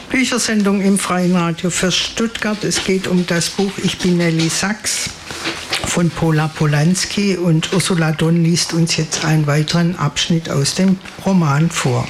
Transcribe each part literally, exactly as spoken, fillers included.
Büchersendung im Freien Radio für Stuttgart. Es geht um das Buch Ich bin Nelly Sachs von Pola Polański und Ursula Donn liest uns jetzt einen weiteren Abschnitt aus dem Roman vor.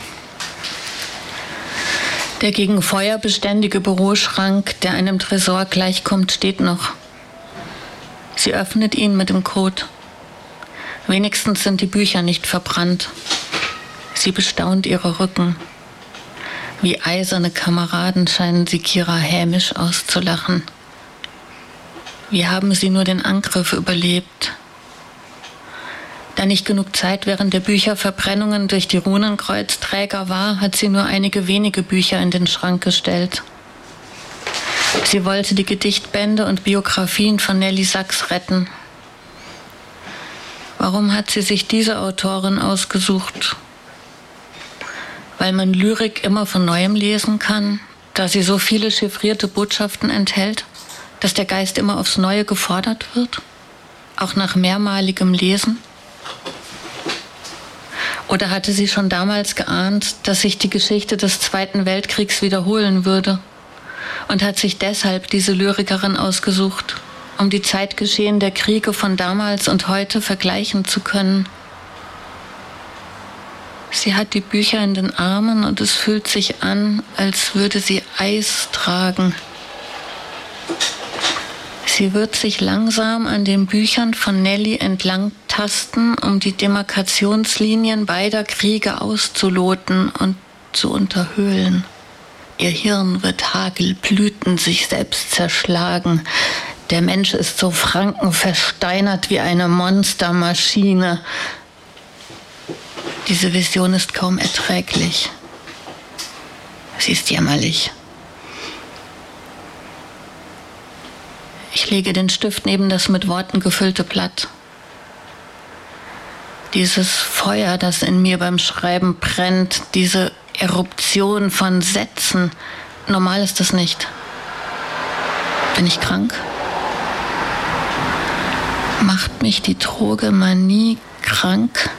Der gegen Feuer beständige Büroschrank, der einem Tresor gleichkommt, steht noch. Sie öffnet ihn mit dem Code. Wenigstens sind die Bücher nicht verbrannt. Sie bestaunt ihre Rücken. Wie eiserne Kameraden scheinen sie Kira hämisch auszulachen. Wie haben sie nur den Angriff überlebt? Da nicht genug Zeit während der Bücherverbrennungen durch die Runenkreuzträger war, hat sie nur einige wenige Bücher in den Schrank gestellt. Sie wollte die Gedichtbände und Biografien von Nelly Sachs retten. Warum hat sie sich diese Autorin ausgesucht? Weil man Lyrik immer von Neuem lesen kann, da sie so viele chiffrierte Botschaften enthält, dass der Geist immer aufs Neue gefordert wird, auch nach mehrmaligem Lesen? Oder hatte sie schon damals geahnt, dass sich die Geschichte des Zweiten Weltkriegs wiederholen würde und hat sich deshalb diese Lyrikerin ausgesucht, um die Zeitgeschehen der Kriege von damals und heute vergleichen zu können? Sie hat die Bücher in den Armen und es fühlt sich an, als würde sie Eis tragen. Sie wird sich langsam an den Büchern von Nelly entlang tasten, um die Demarkationslinien beider Kriege auszuloten und zu unterhöhlen. Ihr Hirn wird Hagelblüten sich selbst zerschlagen. Der Mensch ist so frankenversteinert wie eine Monstermaschine. Diese Vision ist kaum erträglich. Sie ist jämmerlich. Ich lege den Stift neben das mit Worten gefüllte Blatt. Dieses Feuer, das in mir beim Schreiben brennt, diese Eruption von Sätzen, normal ist das nicht. Bin ich krank? Macht mich die Drogemanie krank?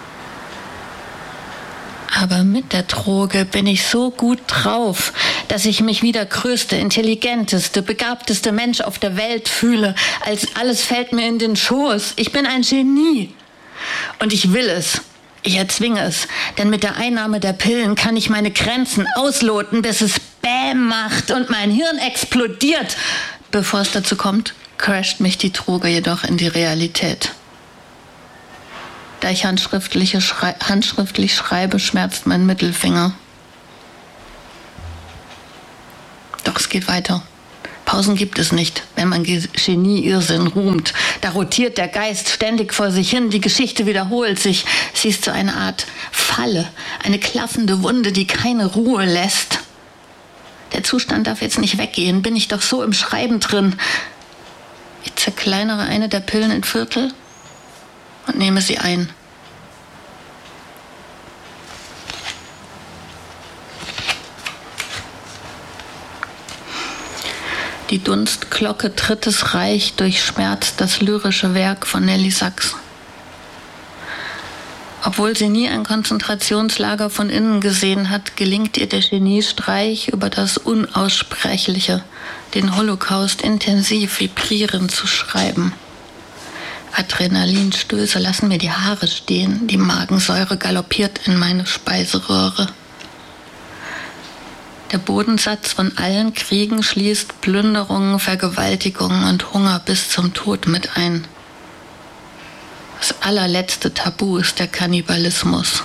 Aber mit der Droge bin ich so gut drauf, dass ich mich wie der größte, intelligenteste, begabteste Mensch auf der Welt fühle, als alles fällt mir in den Schoß. Ich bin ein Genie. Und ich will es. Ich erzwinge es. Denn mit der Einnahme der Pillen kann ich meine Grenzen ausloten, bis es Bäm macht und mein Hirn explodiert. Bevor es dazu kommt, crasht mich die Droge jedoch in die Realität. Da ich handschriftliche Schrei- handschriftlich schreibe, schmerzt mein Mittelfinger. Doch es geht weiter. Pausen gibt es nicht, wenn man Genie-Irrsinn ruht. Da rotiert der Geist ständig vor sich hin, die Geschichte wiederholt sich. Sie ist so eine Art Falle, eine klaffende Wunde, die keine Ruhe lässt. Der Zustand darf jetzt nicht weggehen, bin ich doch so im Schreiben drin. Ich zerkleinere eine der Pillen in Viertel und nehme sie ein. Die Dunstglocke Drittes Reich durchschmerzt das lyrische Werk von Nelly Sachs. Obwohl sie nie ein Konzentrationslager von innen gesehen hat, gelingt ihr der Geniestreich über das Unaussprechliche, den Holocaust intensiv vibrierend zu schreiben. Adrenalinstöße lassen mir die Haare stehen, die Magensäure galoppiert in meine Speiseröhre. Der Bodensatz von allen Kriegen schließt Plünderungen, Vergewaltigungen und Hunger bis zum Tod mit ein. Das allerletzte Tabu ist der Kannibalismus.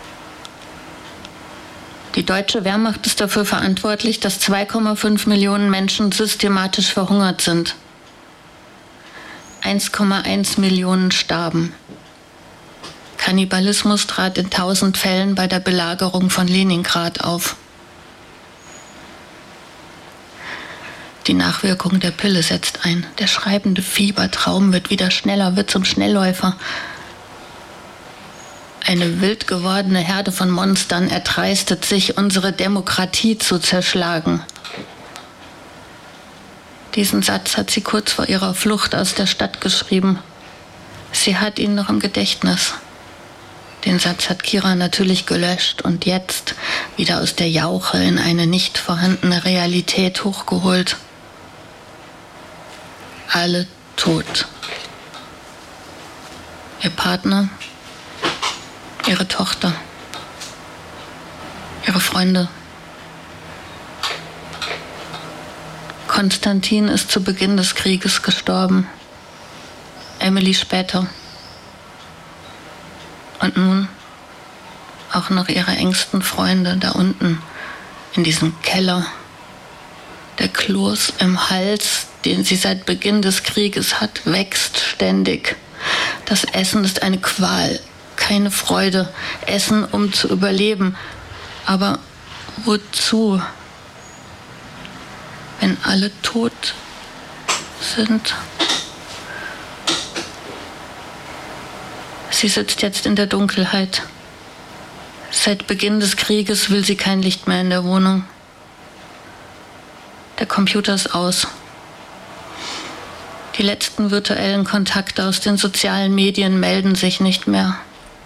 Die deutsche Wehrmacht ist dafür verantwortlich, dass zwei Komma fünf Millionen Menschen systematisch verhungert sind. eins Komma eins Millionen starben. Kannibalismus trat in tausend Fällen bei der Belagerung von Leningrad auf. Die Nachwirkung der Pille setzt ein. Der schreibende Fiebertraum wird wieder schneller, wird zum Schnellläufer. Eine wild gewordene Herde von Monstern erdreistet sich, unsere Demokratie zu zerschlagen. Diesen Satz hat sie kurz vor ihrer Flucht aus der Stadt geschrieben. Sie hat ihn noch im Gedächtnis. Den Satz hat Kira natürlich gelöscht und jetzt wieder aus der Jauche in eine nicht vorhandene Realität hochgeholt. Alle tot. Ihr Partner, ihre Tochter, ihre Freunde. Konstantin ist zu Beginn des Krieges gestorben. Emily später. Und nun auch noch ihre engsten Freunde da unten in diesem Keller. Der Kloß im Hals, den sie seit Beginn des Krieges hat, wächst ständig. Das Essen ist eine Qual, keine Freude. Essen, um zu überleben. Aber wozu? Wenn alle tot sind. Sie sitzt jetzt in der Dunkelheit. Seit Beginn des Krieges will sie kein Licht mehr in der Wohnung. Der Computer ist aus. Die letzten virtuellen Kontakte aus den sozialen Medien melden sich nicht mehr.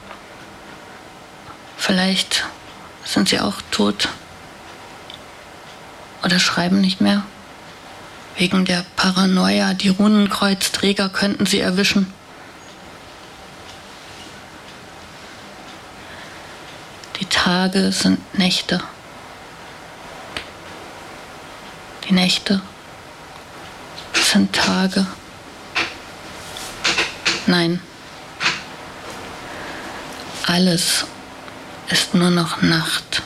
Vielleicht sind sie auch tot. Oder schreiben nicht mehr. Wegen der Paranoia, die Runenkreuzträger könnten sie erwischen. Die Tage sind Nächte. Die Nächte sind Tage. Nein. Alles ist nur noch Nacht.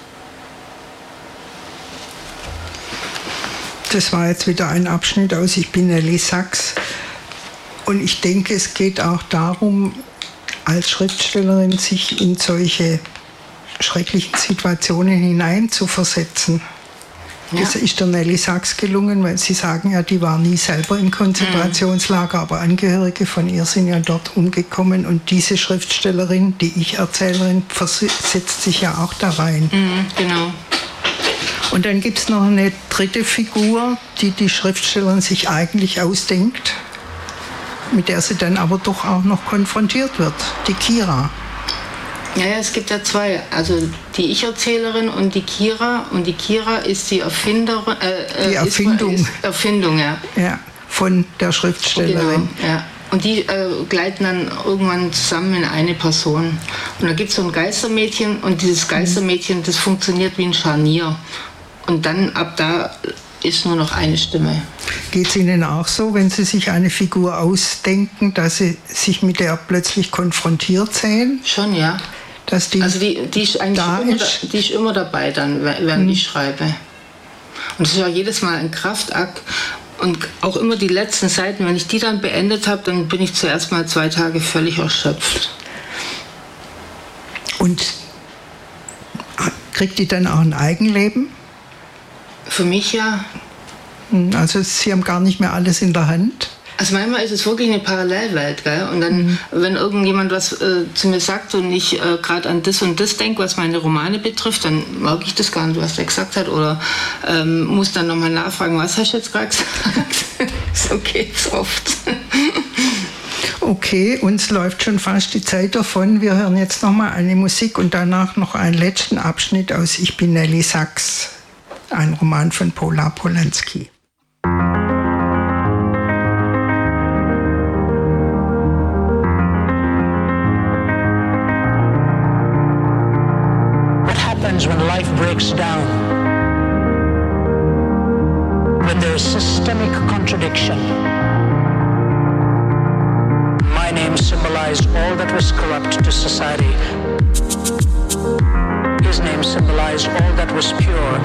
Das war jetzt wieder ein Abschnitt aus Ich bin Nelly Sachs. Und ich denke, es geht auch darum, als Schriftstellerin sich in solche schrecklichen Situationen hineinzuversetzen. Ja. Das ist der Nelly Sachs gelungen, weil Sie sagen ja, die war nie selber im Konzentrationslager, mhm. aber Angehörige von ihr sind ja dort umgekommen. Und diese Schriftstellerin, die Ich-Erzählerin, versetzt sich ja auch da rein. Mhm, genau. Und dann gibt es noch eine dritte Figur, die die Schriftstellerin sich eigentlich ausdenkt, mit der sie dann aber doch auch noch konfrontiert wird, die Kira. Ja, ja, es gibt ja zwei, also die Ich-Erzählerin und die Kira. Und die Kira ist die Erfinderin. Äh, die Erfindung. Ist, ist Erfindung, ja. Ja, von der Schriftstellerin. Genau, ja. Und die äh, gleiten dann irgendwann zusammen in eine Person. Und da gibt es so ein Geistermädchen und dieses Geistermädchen, das funktioniert wie ein Scharnier. Und dann ab da ist nur noch eine Stimme. Geht es Ihnen auch so, wenn Sie sich eine Figur ausdenken, dass Sie sich mit der plötzlich konfrontiert sehen? Schon, ja. Dass die also die, die, ist eigentlich da immer, ist. Da, die ist immer dabei, dann, während hm. ich schreibe. Und es ist ja jedes Mal ein Kraftakt. Und auch immer die letzten Seiten, wenn ich die dann beendet habe, dann bin ich zuerst mal zwei Tage völlig erschöpft. Und kriegt die dann auch ein Eigenleben? Für mich ja. Also Sie haben gar nicht mehr alles in der Hand? Also manchmal ist es wirklich eine Parallelwelt, gell? Und dann, mhm. wenn irgendjemand was äh, zu mir sagt und ich äh, gerade an das und das denke, was meine Romane betrifft, dann merke ich das gar nicht, was der gesagt hat. Oder ähm, muss dann nochmal nachfragen, was hast du jetzt gerade gesagt? So geht's oft. Okay, uns läuft schon fast die Zeit davon. Wir hören jetzt nochmal eine Musik und danach noch einen letzten Abschnitt aus Ich bin Nelly Sachs, ein Roman von Pola Polański. What happens when life breaks down? When there is systemic contradiction. My name symbolized all that was corrupt to society. His name symbolized all that was pure.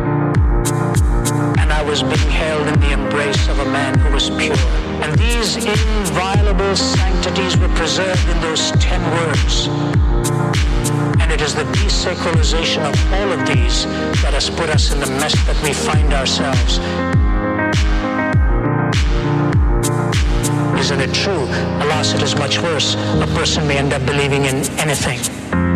And I was being held in the embrace of a man who was pure. And these inviolable sanctities were preserved in those ten words. And it is the desacralization of all of these that has put us in the mess that we find ourselves. Isn't it true? Alas, it is much worse. A person may end up believing in anything.